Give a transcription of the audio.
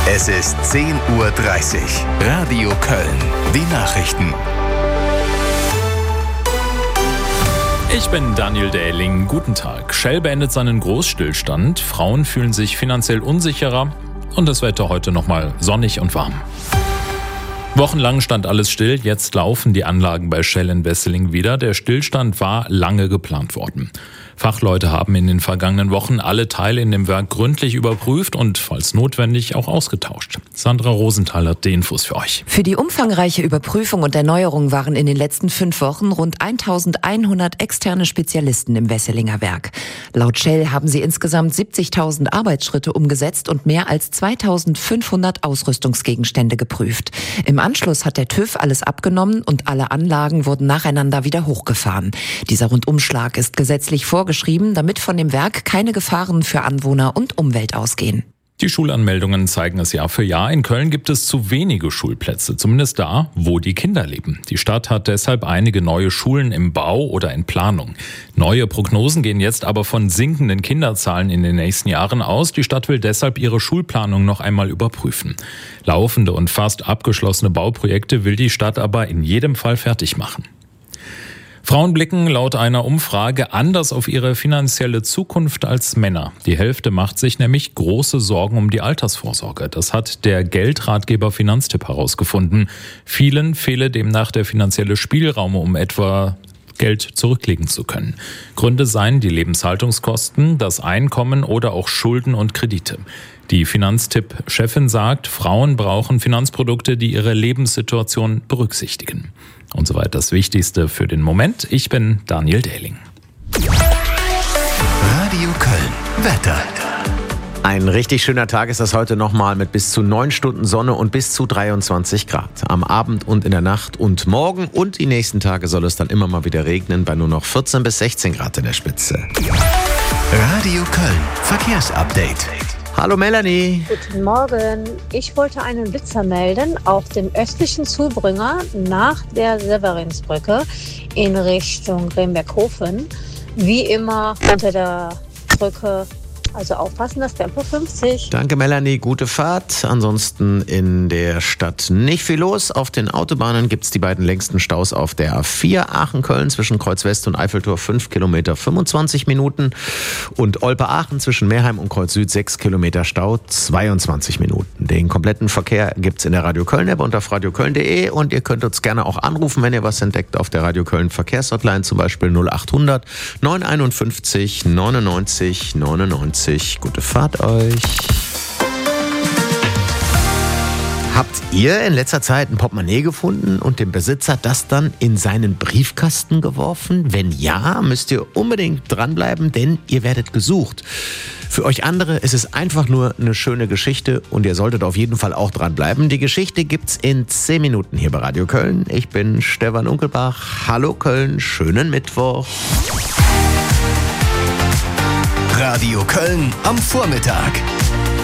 Es ist 10:30 Uhr. Radio Köln. Die Nachrichten. Ich bin Daniel Dähling. Guten Tag. Shell beendet seinen Großstillstand. Frauen fühlen sich finanziell unsicherer. Und das Wetter heute nochmal sonnig und warm. Wochenlang stand alles still, jetzt laufen die Anlagen bei Shell in Wesseling wieder. Der Stillstand war lange geplant worden. Fachleute haben in den vergangenen Wochen alle Teile in dem Werk gründlich überprüft und, falls notwendig, auch ausgetauscht. Sandra Rosenthal hat die Infos für euch. Für die umfangreiche Überprüfung und Erneuerung waren in den letzten 5 Wochen rund 1100 externe Spezialisten im Wesselinger Werk. Laut Shell haben sie insgesamt 70.000 Arbeitsschritte umgesetzt und mehr als 2.500 Ausrüstungsgegenstände geprüft. Im Anschluss hat der TÜV alles abgenommen und alle Anlagen wurden nacheinander wieder hochgefahren. Dieser Rundumschlag ist gesetzlich vorgeschrieben, damit von dem Werk keine Gefahren für Anwohner und Umwelt ausgehen. Die Schulanmeldungen zeigen es Jahr für Jahr. In Köln gibt es zu wenige Schulplätze, zumindest da, wo die Kinder leben. Die Stadt hat deshalb einige neue Schulen im Bau oder in Planung. Neue Prognosen gehen jetzt aber von sinkenden Kinderzahlen in den nächsten Jahren aus. Die Stadt will deshalb ihre Schulplanung noch einmal überprüfen. Laufende und fast abgeschlossene Bauprojekte will die Stadt aber in jedem Fall fertig machen. Frauen blicken laut einer Umfrage anders auf ihre finanzielle Zukunft als Männer. Die Hälfte macht sich nämlich große Sorgen um die Altersvorsorge. Das hat der Geldratgeber Finanztipp herausgefunden. Vielen fehle demnach der finanzielle Spielraum, um etwa Geld zurücklegen zu können. Gründe seien die Lebenshaltungskosten, das Einkommen oder auch Schulden und Kredite. Die Finanztipp-Chefin sagt, Frauen brauchen Finanzprodukte, die ihre Lebenssituation berücksichtigen. Und soweit das Wichtigste für den Moment. Ich bin Daniel Dähling. Radio Köln. Wetter. Ein richtig schöner Tag ist das heute nochmal mit bis zu 9 Stunden Sonne und bis zu 23 Grad. Am Abend und in der Nacht und morgen und die nächsten Tage soll es dann immer mal wieder regnen bei nur noch 14 bis 16 Grad in der Spitze. Radio Köln. Verkehrsupdate. Hallo Melanie. Guten Morgen. Ich wollte einen Blitzer melden auf dem östlichen Zubringer nach der Severinsbrücke in Richtung Remberghofen. Wie immer unter der Brücke, also aufpassen, das Tempo 50. Danke Melanie, gute Fahrt. Ansonsten in der Stadt nicht viel los. Auf den Autobahnen gibt es die beiden längsten Staus auf der A4 Aachen-Köln zwischen Kreuz West und Eiffeltor 5 Kilometer 25 Minuten und Olpe-Aachen zwischen Meerheim und Kreuz Süd 6 Kilometer Stau 22 Minuten. Den kompletten Verkehr gibt es in der Radio Köln App und auf radioköln.de und ihr könnt uns gerne auch anrufen, wenn ihr was entdeckt auf der Radio Köln Verkehrshotline, zum Beispiel 0800 951 99 99. Gute Fahrt euch. Habt ihr in letzter Zeit ein Portemonnaie gefunden und dem Besitzer das dann in seinen Briefkasten geworfen? Wenn ja, müsst ihr unbedingt dranbleiben, denn ihr werdet gesucht. Für euch andere ist es einfach nur eine schöne Geschichte und ihr solltet auf jeden Fall auch dranbleiben. Die Geschichte gibt's in 10 Minuten hier bei Radio Köln. Ich bin Stefan Unkelbach. Hallo Köln, schönen Mittwoch. Radio Köln am Vormittag.